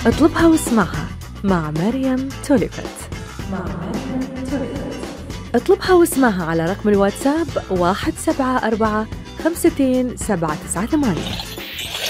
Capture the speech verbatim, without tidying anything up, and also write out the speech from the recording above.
اطلبها واسمعها مع مريم توليفت. مع مريم توليفت. اطلبها واسمعها على رقم الواتساب واحد سبعة أربعة خمستين سبعة تسعة ثمانية.